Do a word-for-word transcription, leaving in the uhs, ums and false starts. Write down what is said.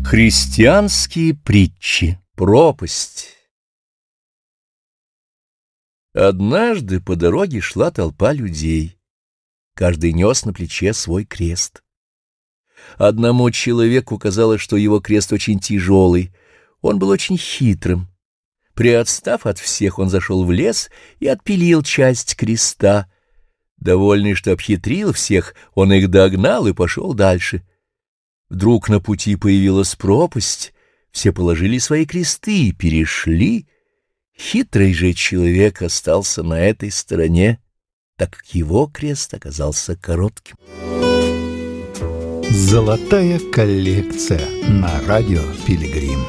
Христианские притчи. Пропасть. Однажды по дороге шла толпа людей. Каждый нес на плече свой крест. Одному человеку казалось, что его крест очень тяжелый. Он был очень хитрым. Приотстав от всех, он зашел в лес и отпилил часть креста. Довольный, что обхитрил всех, он их догнал и пошел дальше. Вдруг на пути появилась пропасть, все положили свои кресты и перешли. Хитрый же человек остался на этой стороне, так как его крест оказался коротким. Золотая коллекция на радио Пилигрим.